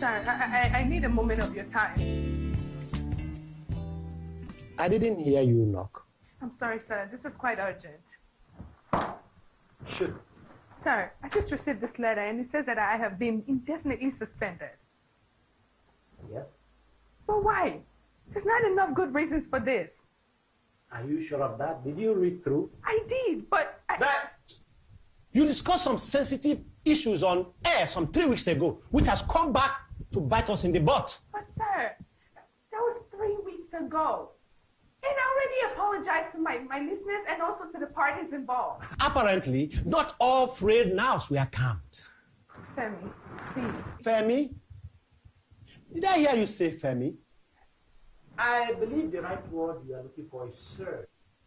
Sir, I need a moment of your time. I didn't hear you knock. I'm sorry, sir. This is quite urgent. Sure. Sir, I just received this letter and it says that I have been indefinitely suspended. Yes? But why? There's not enough good reasons for this. Are you sure of that? Did you read through? I did, but You discussed some sensitive issues on air some 3 weeks ago, which has come back to bite us in the butt. But sir, that was 3 weeks ago. And I already apologized to my listeners and also to the parties involved. Apparently, not all frayed nerves were calmed. Femi, please. Femi? Did I hear you say Femi? I believe the right word you are looking for is sir.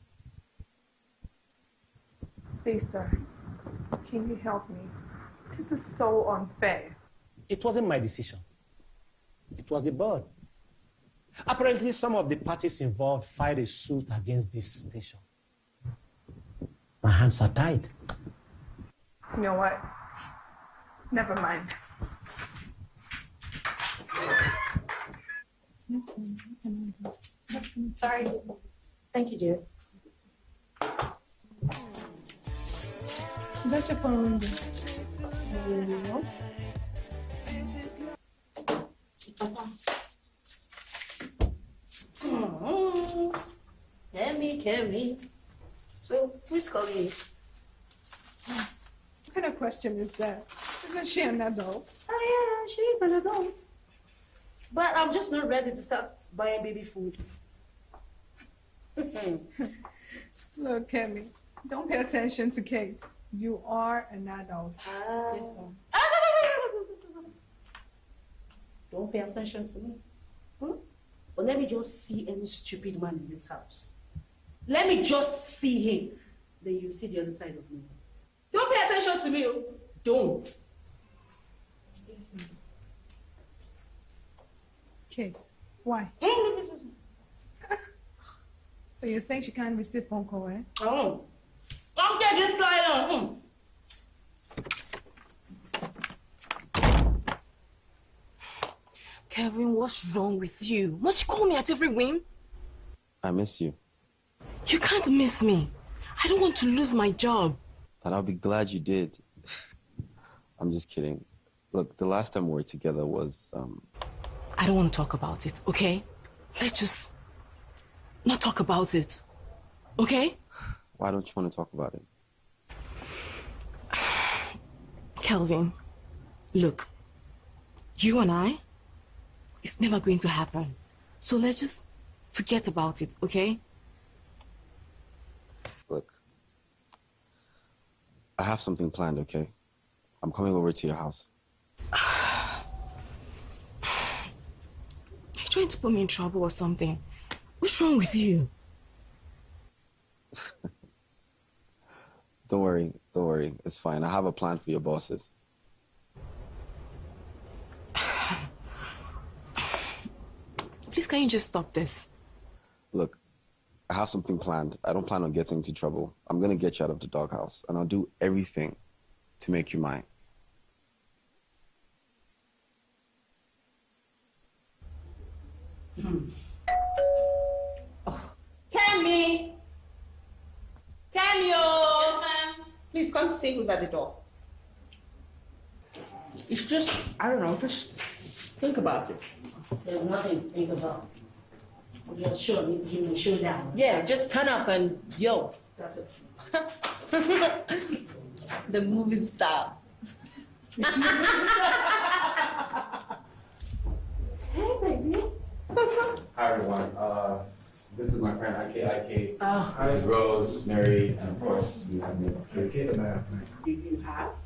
Please, sir. Can you help me? This is so unfair. It wasn't my decision. It was the board. Apparently, some of the parties involved filed a suit against this station. My hands are tied. You know what? Never mind. Sorry. Thank you, dear. That's your phone. No. Kemi. So, who's calling you? What kind of question is that? Isn't she an adult? Oh, yeah, she is an adult. But I'm just not ready to start buying baby food. Look, Kemi, don't pay attention to Kate. You are an adult. Yes, sir. Don't pay attention to me. But let me just see any stupid man in this house. Let me just see him. Then you see the other side of me. Don't pay attention to me. Don't. Yes, ma'am. Kate, why? So you're saying she can't receive phone call, eh? Oh. Don't get this guy on. Kevin, what's wrong with you? Must you call me at every whim? I miss you. You can't miss me. I don't want to lose my job. And I'll be glad you did. I'm just kidding. Look, the last time we were together was, I don't want to talk about it, okay? Let's just not talk about it, okay? Why don't you want to talk about it? Kelvin, look, you and I, it's never going to happen. So let's just forget about it, okay? Look, I have something planned, okay? I'm coming over to your house. You're trying to put me in trouble or something. What's wrong with you? Don't worry. It's fine. I have a plan for your bosses. Please, can you just stop this? Look, I have something planned. I don't plan on getting into trouble. I'm going to get you out of the doghouse, and I'll do everything to make you mine. Oh. Kemi! Kemi! Yes, ma'am. Please come see who's at the door. It's just, I don't know, just think about it. There's nothing to think about. I'm just sure it needs you to show down. Yeah, just turn up and yo. That's it. The movie star. Hey, baby. Hi, everyone. This is my friend IK. Oh. This is Rose, Mary, and of course, you have me. Do you have?